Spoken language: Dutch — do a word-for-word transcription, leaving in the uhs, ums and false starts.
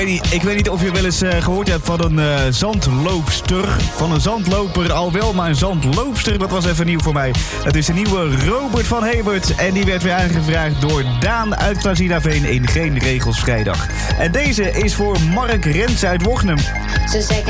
Ik weet niet of je wel eens uh, gehoord hebt van een uh, zandloopster. Van een zandloper al wel, maar een zandloopster, dat was even nieuw voor mij. Het is de nieuwe Robert van Hebert. En die werd weer aangevraagd door Daan uit Klazinaveen in Geen Regels Vrijdag. En deze is voor Mark Rens uit Wochnum. Ze zeggen